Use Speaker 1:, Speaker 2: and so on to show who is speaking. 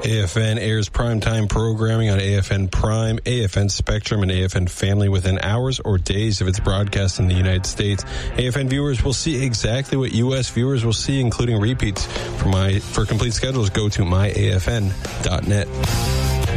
Speaker 1: AFN airs primetime programming on AFN Prime, AFN Spectrum, and AFN Family within hours or days of its broadcast in the United States. AFN viewers will see exactly what U.S. viewers will see, including repeats. For complete schedules, go to myafn.net.